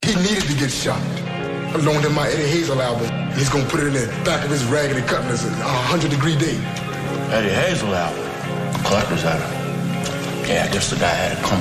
He needed to get shot. I loaned him my Eddie Hazel album. He's gonna put it in the back of his Raggedy Cutlass, 100-degree day. Eddie Hazel album? Collector's item. Yeah, I guess the guy had it coming.